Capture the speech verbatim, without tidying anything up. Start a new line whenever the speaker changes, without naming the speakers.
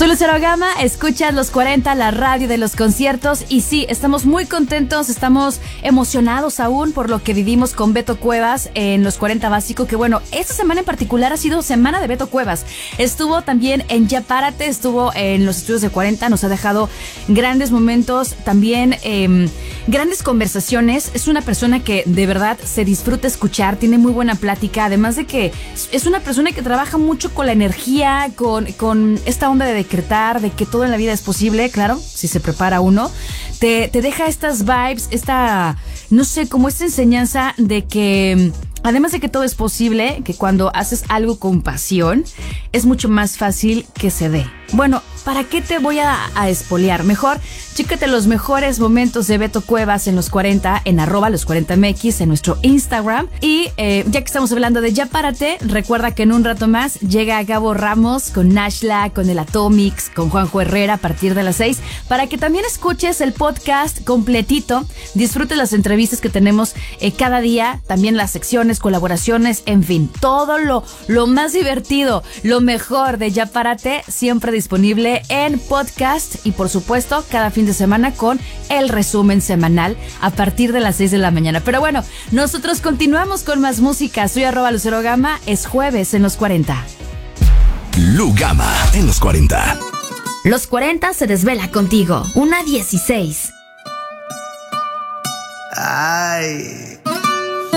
Soy Lucero Gama, escuchas Los cuarenta, la radio de los conciertos. Y sí, estamos muy contentos, estamos emocionados aún por lo que vivimos con Beto Cuevas en Los cuarenta Básico. Que bueno, esta semana en particular ha sido semana de Beto Cuevas. Estuvo también en Ya Párate, estuvo en los estudios de cuarenta, nos ha dejado grandes momentos, también eh, grandes conversaciones. Es una persona que de verdad se disfruta escuchar, tiene muy buena plática, además de que es una persona que trabaja mucho con la energía, con, con esta onda de decretar, de que todo en la vida es posible, claro, si se prepara uno. Te, te deja estas vibes, esta, no sé, como esta enseñanza de que, además de que todo es posible, que cuando haces algo con pasión, es mucho más fácil que se dé. Bueno, ¿para qué te voy a, a espolear? Mejor, chécate los mejores momentos de Beto Cuevas en Los cuarenta, en arroba los cuarenta M X, en nuestro Instagram. Y eh, ya que estamos hablando de Ya Párate, recuerda que en un rato más llega Gabo Ramos con Nashla, con el Atomics, con Juanjo Herrera a partir de las seis, para que también escuches el podcast completito, disfrutes las entrevistas que tenemos eh, cada día, también las secciones, colaboraciones, en fin, todo lo, lo más divertido, lo mejor de Ya Párate, siempre disponible en podcast y por supuesto cada fin de semana con el resumen semanal a partir de las seis de la mañana. Pero bueno, nosotros continuamos con más música. Soy arroba Lucero Gama, es jueves en Los cuarenta.
Lu Gama en Los cuarenta.
Los cuarenta se desvela contigo, una dieciséis.
Ay.